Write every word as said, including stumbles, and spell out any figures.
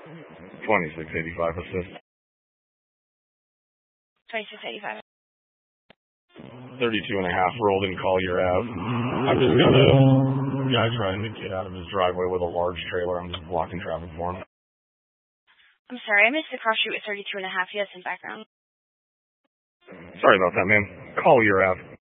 twenty-six eighty-five assist. twenty-six eighty-five. thirty-two and a half rolled in Collier Ave. I've just got a guy trying to get out of his driveway with a large trailer. I'm just blocking traffic for him. I'm sorry, I missed the cross street with thirty-two and a half. Yes, in background. Sorry about that, man. Collier Ave.